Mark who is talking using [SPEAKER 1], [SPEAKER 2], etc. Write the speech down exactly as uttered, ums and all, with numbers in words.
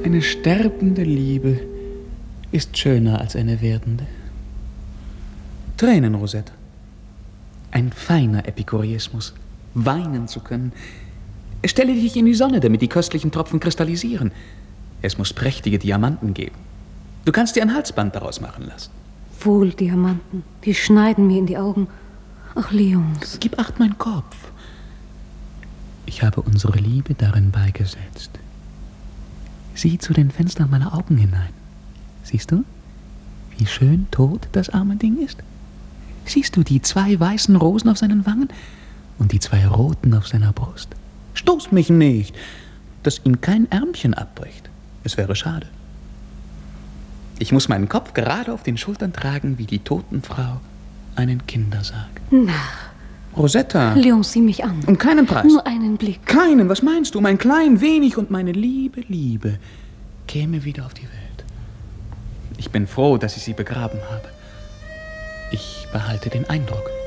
[SPEAKER 1] Eine sterbende Liebe ist schöner als eine werdende. Tränen, Rosetta. Ein feiner Epikureismus. Weinen zu können. Stelle dich in die Sonne, damit die köstlichen Tropfen kristallisieren. Es muss prächtige Diamanten geben. Du kannst dir ein Halsband daraus machen lassen.
[SPEAKER 2] Wohl, Diamanten. Die schneiden mir in die Augen. Ach, Léonce.
[SPEAKER 1] Gib acht, mein Kopf. Ich habe unsere Liebe darin beigesetzt. Sieh zu den Fenstern meiner Augen hinein. Siehst du, wie schön tot das arme Ding ist? Siehst du die zwei weißen Rosen auf seinen Wangen und die zwei roten auf seiner Brust? Stoß mich nicht, dass ihm kein Ärmchen abbricht. Es wäre schade. Ich muss meinen Kopf gerade auf den Schultern tragen, wie die Totenfrau einen Kindersarg.
[SPEAKER 2] Na,
[SPEAKER 1] Rosetta.
[SPEAKER 2] Léonce, sieh mich an.
[SPEAKER 1] Um keinen Preis.
[SPEAKER 2] Nur einen Blick.
[SPEAKER 1] Keinen, was meinst du? Mein klein wenig und meine liebe Liebe käme wieder auf die Welt. Ich bin froh, dass ich sie begraben habe. Ich behalte den Eindruck.